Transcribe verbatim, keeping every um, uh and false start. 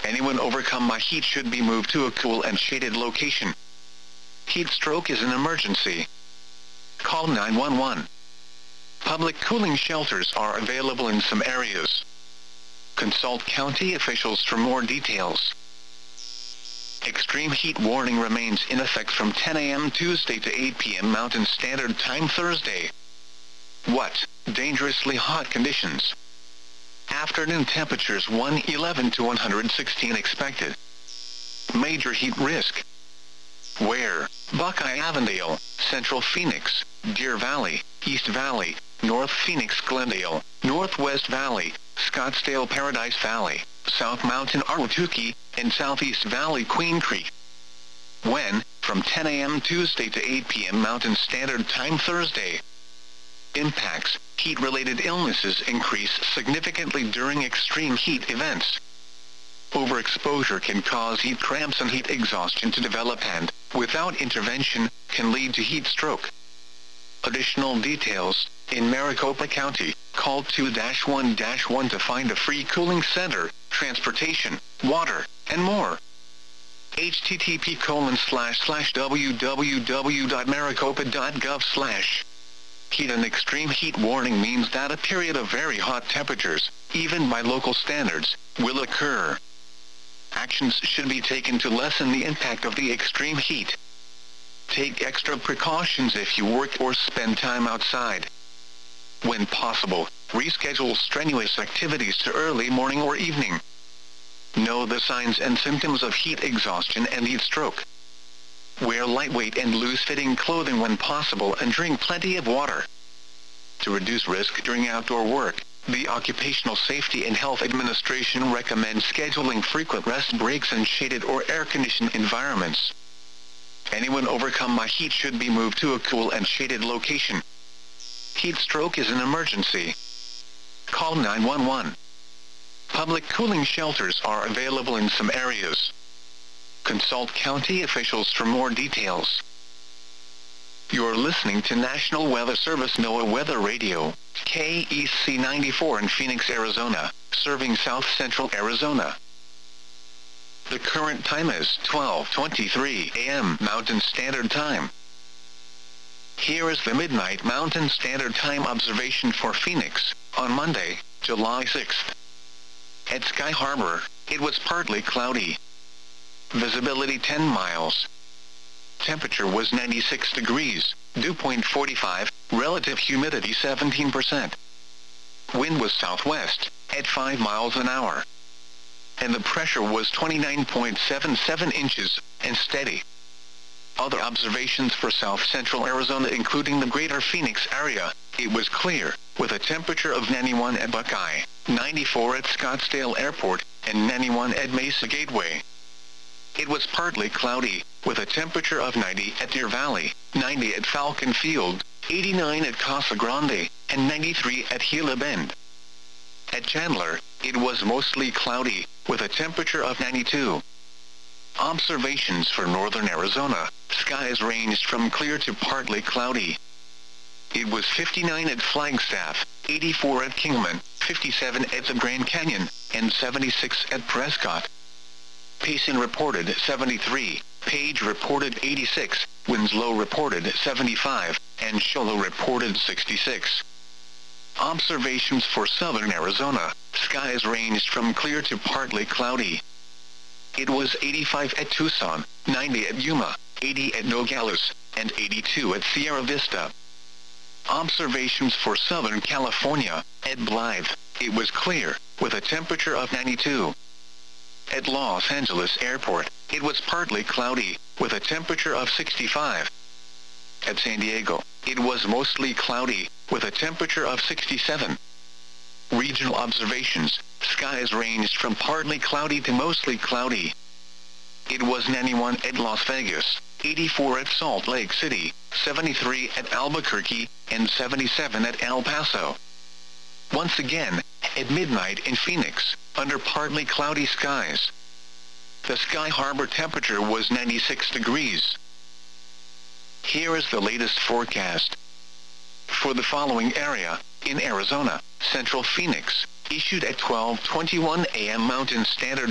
Anyone overcome by heat should be moved to a cool and shaded location. Heat stroke is an emergency. Call nine one one. Public cooling shelters are available in some areas. Consult county officials for more details. Extreme heat warning remains in effect from ten a m Tuesday to eight p m Mountain Standard Time Thursday. What? Dangerously hot conditions. Afternoon temperatures one eleven to one sixteen expected. Major heat risk. Where? Buckeye Avondale, Central Phoenix, Deer Valley, East Valley, North Phoenix Glendale, Northwest Valley, Scottsdale Paradise Valley, South Mountain Ahwatukee, and Southeast Valley Queen Creek. When? From ten a m Tuesday to eight p m Mountain Standard Time Thursday. Impacts. Heat-related illnesses increase significantly during extreme heat events. Overexposure can cause heat cramps and heat exhaustion to develop and, without intervention, can lead to heat stroke. Additional details. In Maricopa County, call two one one to find a free cooling center, transportation, water, and more. H T T P colon slash slash www dot maricopa dot gov slash. Heat and extreme heat warning means that a period of very hot temperatures, even by local standards, will occur. Actions should be taken to lessen the impact of the extreme heat. Take extra precautions if you work or spend time outside. When possible, reschedule strenuous activities to early morning or evening. Know the signs and symptoms of heat exhaustion and heat stroke. Wear lightweight and loose-fitting clothing when possible and drink plenty of water. To reduce risk during outdoor work, the Occupational Safety and Health Administration recommends scheduling frequent rest breaks in shaded or air-conditioned environments. Anyone overcome by heat should be moved to a cool and shaded location. Heat stroke is an emergency. Call nine one one. Public cooling shelters are available in some areas. Consult county officials for more details. You're listening to National Weather Service NOAA Weather Radio, K E C ninety-four in Phoenix, Arizona, serving South Central Arizona. The current time is twelve twenty-three a m Mountain Standard Time. Here is the Midnight Mountain Standard Time observation for Phoenix, on Monday, July sixth. At Sky Harbor, it was partly cloudy. Visibility ten miles. Temperature was ninety-six degrees, dew point forty-five, relative humidity seventeen percent. Wind was southwest, at five miles an hour. And the pressure was twenty-nine point seven seven inches, and steady. Other observations for south central Arizona including the greater Phoenix area, it was clear, with a temperature of ninety-one at Buckeye, ninety-four at Scottsdale Airport, and ninety-one at Mesa Gateway. It was partly cloudy, with a temperature of ninety at Deer Valley, ninety at Falcon Field, eighty-nine at Casa Grande, and ninety-three at Gila Bend. At Chandler, it was mostly cloudy, with a temperature of ninety-two. Observations for northern Arizona, skies ranged from clear to partly cloudy. It was fifty-nine at Flagstaff, eighty-four at Kingman, fifty-seven at the Grand Canyon, and seventy-six at Prescott. Payson reported seventy-three, Page reported eighty-six, Winslow reported seventy-five, and Show Low reported sixty-six. Observations for southern Arizona, skies ranged from clear to partly cloudy. It was eighty-five at Tucson, ninety at Yuma, eighty at Nogales, and eighty-two at Sierra Vista. Observations for southern California, at Blythe, it was clear, with a temperature of ninety-two. At Los Angeles Airport, it was partly cloudy, with a temperature of sixty-five. At San Diego, it was mostly cloudy, with a temperature of sixty-seven. Regional observations, skies ranged from partly cloudy to mostly cloudy. It was ninety-one at Las Vegas, eighty-four at Salt Lake City, seventy-three at Albuquerque, and seventy-seven at El Paso. Once again, at midnight in Phoenix, under partly cloudy skies. The Sky Harbor temperature was ninety-six degrees. Here is the latest forecast. For the following area, in Arizona, Central Phoenix, issued at twelve twenty-one a m Mountain Standard